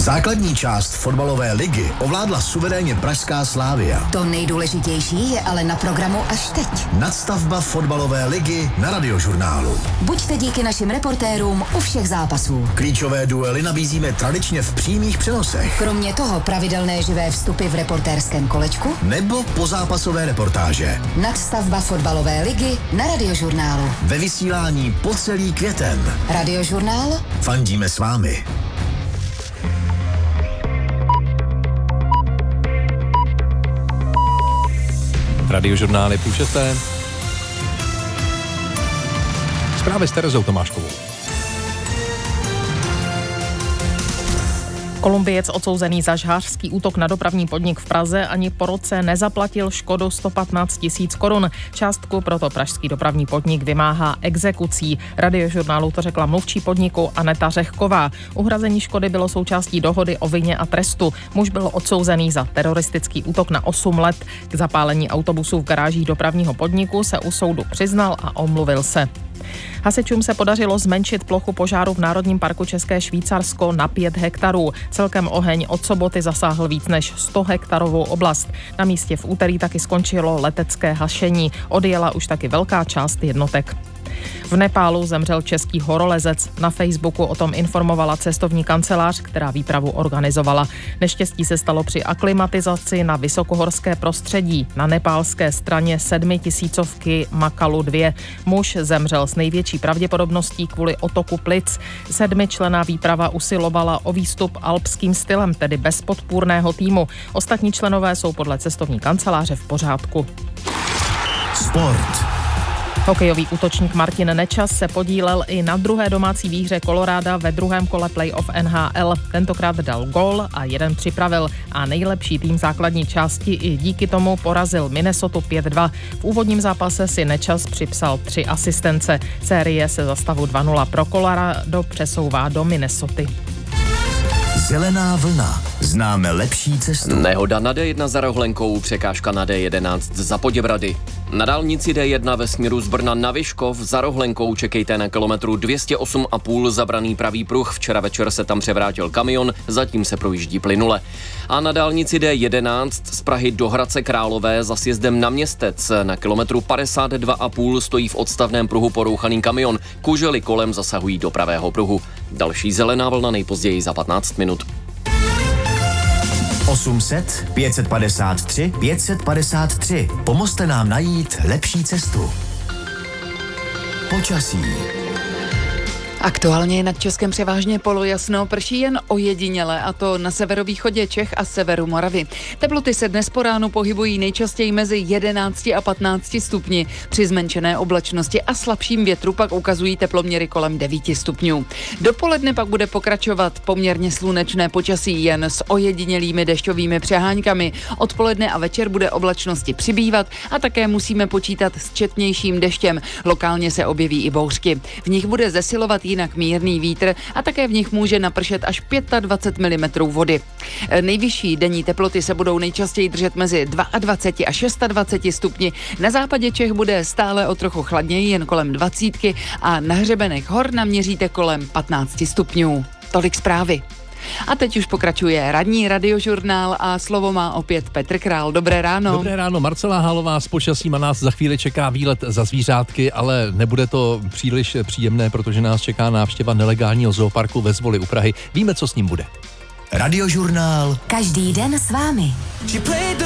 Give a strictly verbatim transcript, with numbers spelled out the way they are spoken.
Základní část fotbalové ligy ovládla suverénně pražská Slavia. To nejdůležitější je ale na programu až teď. Nadstavba fotbalové ligy na Radiožurnálu. Buďte díky našim reportérům u všech zápasů. Klíčové duely nabízíme tradičně v přímých přenosech. Kromě toho pravidelné živé vstupy v reportérském kolečku nebo pozápasové reportáže. Nadstavba fotbalové ligy na Radiožurnálu. Ve vysílání po celý květen. Radiožurnál. Fandíme s vámi. Radiožurnály půl šesté. Zprávy s Terezou Tomáškovou. Kolumbiec odsouzený za žhářský útok na dopravní podnik v Praze ani po roce nezaplatil škodu sto patnáct tisíc korun. Částku proto pražský dopravní podnik vymáhá exekucí. Radiožurnálu to řekla mluvčí podniku Aneta Řehková. Uhrazení škody bylo součástí dohody o vině a trestu. Muž byl odsouzený za teroristický útok na osm let. K zapálení autobusů v garážích dopravního podniku se u soudu přiznal a omluvil se. Hasičům se podařilo zmenšit plochu požáru v Národním parku České Švýcarsko na pět hektarů. Celkem oheň od soboty zasáhl víc než sto hektarovou oblast. Na místě v úterý taky skončilo letecké hašení. Odjela už taky velká část jednotek. V Nepálu zemřel český horolezec. Na Facebooku o tom informovala cestovní kancelář, která výpravu organizovala. Neštěstí se stalo při aklimatizaci na vysokohorské prostředí. Na nepálské straně sedmitisícovky Makalu dva. Muž zemřel s největší pravděpodobností kvůli otoku plic. Sedmičlenná výprava usilovala o výstup alpským stylem, tedy bez podpůrného týmu. Ostatní členové jsou podle cestovní kanceláře v pořádku. Sport. Hokejový útočník Martin Nečas se podílel i na druhé domácí výhře Colorada ve druhém kole playoff N H L. Tentokrát dal gól a jeden připravil a nejlepší tým základní části i díky tomu porazil Minnesotu pět dva. V úvodním zápase si Nečas připsal tři asistence. Série se za stavu dva nula pro Colorado přesouvá do Minnesoty. Zelená vlna. Známe lepší cestu. Nehoda na D jedna za Rohlenkou, překážka na D jedenáct za Poděbrady. Na dálnici D jedna ve směru z Brna na Vyškov za Rohlenkou čekejte na kilometru dvě stě osm a půl zabraný pravý pruh. Včera večer se tam převrátil kamion, zatím se projíždí plynule. A na dálnici D jedenáct z Prahy do Hradce Králové za sjezdem na Městec na kilometru padesát dva a půl stojí v odstavném pruhu porouchaný kamion. Kužely kolem zasahují do pravého pruhu. Další zelená vlna nejpozději za patnáct minut. osm set, pět set padesát tři, pět set padesát tři. Pomozte nám najít lepší cestu. Počasí. Aktuálně je nad Českem převážně polojasno, prší jen ojediněle, a to na severovýchodě Čech a severu Moravy. Teploty se dnes po ránu pohybují nejčastěji mezi jedenácti a patnácti stupni. Při zmenšené oblačnosti a slabším větru pak ukazují teploměry kolem devíti stupňů. Dopoledne pak bude pokračovat poměrně slunečné počasí jen s ojedinělými dešťovými přeháňkami. Odpoledne a večer bude oblačnosti přibývat a také musíme počítat s četnějším deštěm. Lokálně se objeví i bouřky. V nich bude zesilovat jinak mírný vítr a také v nich může napršet až dvacet pět milimetrů vody. Nejvyšší denní teploty se budou nejčastěji držet mezi dvacet dva a dvacet šest stupni. Na západě Čech bude stále o trochu chladněji, jen kolem dvacítky, a na hřebenech hor naměříte kolem patnácti stupňů. Tolik zprávy. A teď už pokračuje ranní Radiožurnál a slovo má opět Petr Král. Dobré ráno. Dobré ráno, Marcela Hálová s počasím a nás za chvíli čeká výlet za zvířátky, ale nebude to příliš příjemné, protože nás čeká návštěva nelegálního zooparku ve Zvoli u Prahy. Víme, co s ním bude. Radiožurnál. Každý den s vámi.